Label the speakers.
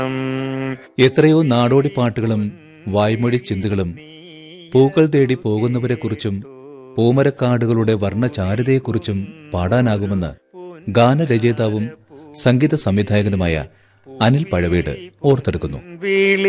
Speaker 1: എത്രയോ നാടോടി പാട്ടുകളും വായ്മൊഴി ചിന്തകളും പൂക്കൾ തേടി പോകുന്നവരെക്കുറിച്ചും പൂമരക്കാടുകളുടെ വർണ്ണചാരുതയെക്കുറിച്ചും പാടാനാകുമെന്ന് ഗാനരചയിതാവും സംഗീത സംവിധായകനുമായ അനിൽ പഴവീട് ഓർത്തെടുക്കുന്നു.